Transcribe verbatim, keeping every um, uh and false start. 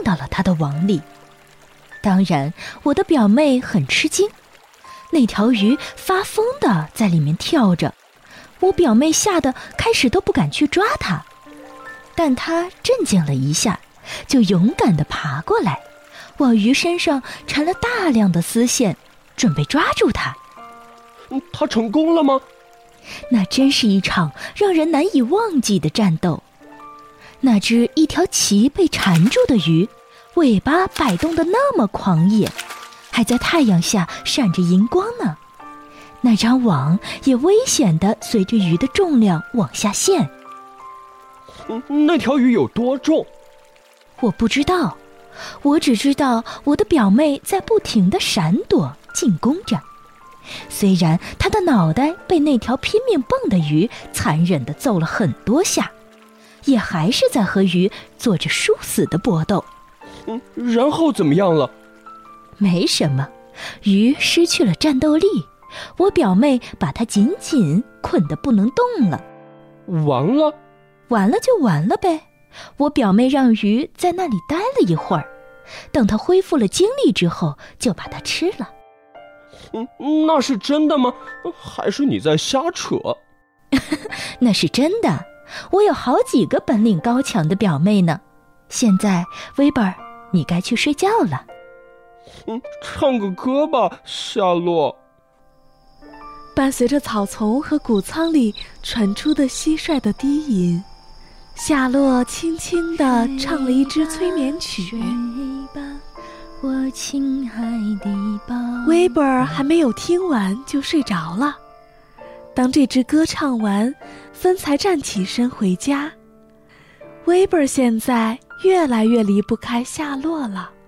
到了他的网里。当然，我的表妹很吃惊，那条鱼发疯地在里面跳着，我表妹吓得开始都不敢去抓它，但她镇静了一下，就勇敢地爬过来，往鱼身上缠了大量的丝线，准备抓住它。 他成功了吗？ 那真是一场让人难以忘记的战斗。那只一条鳍被缠住的鱼，尾巴摆动得那么狂野，还在太阳下闪着银光呢。那张网也危险地随着鱼的重量往下陷。 那条鱼有多重？ 我不知道，我只知道我的表妹在不停地闪躲进攻着。虽然她的脑袋被那条拼命蹦的鱼残忍地揍了很多下，也还是在和鱼做着殊死的搏斗。 嗯，然后怎么样了？ 没什么，鱼失去了战斗力，我表妹把它紧紧捆得不能动了。 完了？ 完了就完了呗。我表妹让鱼在那里待了一会儿，等它恢复了精力之后，就把它吃了。 嗯，那是真的吗？还是你在瞎扯？ 那是真的，我有好几个本领高强的表妹呢。现在，威伯尔，你该去睡觉了。 嗯，唱个歌吧，夏洛。 伴随着草丛和谷仓里传出的蟋蟀的低吟，夏洛轻轻地唱了一支催眠曲。 我亲爱的宝贝， 威伯尔还没有听完就睡着了。当这支歌唱完，芬才站起身回家。威伯尔现在越来越离不开夏洛了。